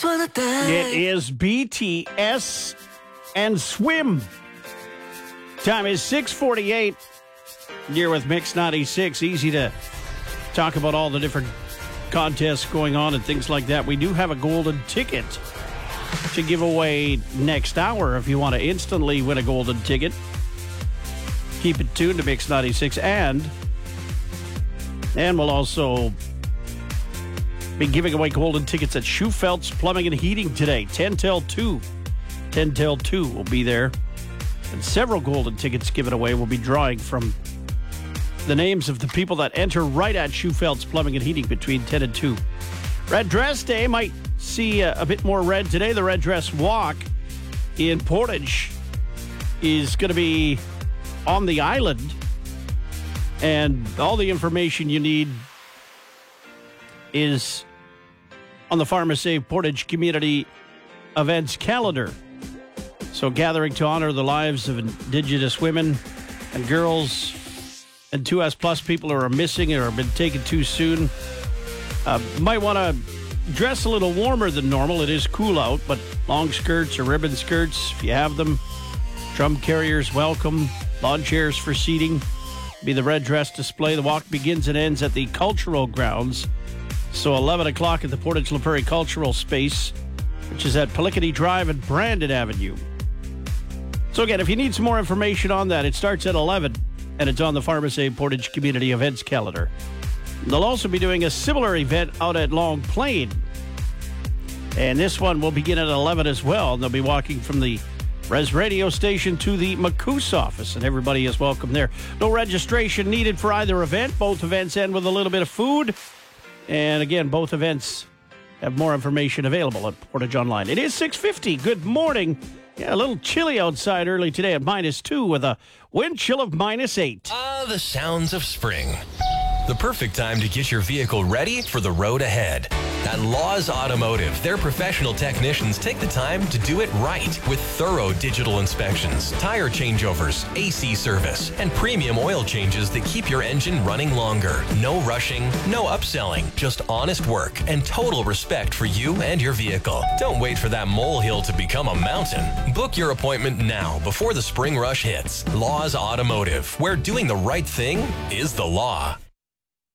It is BTS and Swim. Time is 6:48. You're with Mix 96. Easy to talk about all the different contests going on and things like that. We do have a golden ticket to give away next hour if you want to instantly win a golden ticket. Keep it tuned to Mix 96. And we'll also be giving away golden tickets at Schufelt's Plumbing and Heating today, 10 till 2. 10 till 2 will be there. And several golden tickets given away. We'll be drawing from the names of the people that enter right at Schufelt's Plumbing and Heating between 10 and 2. Red Dress Day might see a bit more red today. The Red Dress Walk in Portage is going to be on the island. And all the information you need is on the Farmer Save Portage Community Events calendar. So gathering to honor the lives of Indigenous women and girls and 2S plus people who are missing or have been taken too soon. Might want to dress a little warmer than normal. It is cool out, but long skirts or ribbon skirts, if you have them. Drum carriers welcome. Lawn chairs for seating. Be the red dress display. The walk begins and ends at the cultural grounds. So 11 o'clock at the Portage La Prairie Cultural Space, which is at Pelicaney Drive and Brandon Avenue. So again, if you need some more information on that, it starts at 11, and it's on the Farmer Save Portage Community Events calendar. They'll also be doing a similar event out at Long Plain. And this one will begin at 11 as well. And they'll be walking from the Res Radio station to the Macouse office, and everybody is welcome there. No registration needed for either event. Both events end with a little bit of food. And again, both events have more information available at Portage Online. It is 6:50. Good morning. Yeah, a little chilly outside early today at -2 with a wind chill of -8. The sounds of spring. The perfect time to get your vehicle ready for the road ahead. At Laws Automotive, their professional technicians take the time to do it right with thorough digital inspections, tire changeovers, AC service, and premium oil changes that keep your engine running longer. No rushing, no upselling, just honest work and total respect for you and your vehicle. Don't wait for that molehill to become a mountain. Book your appointment now before the spring rush hits. Laws Automotive, where doing the right thing is the law.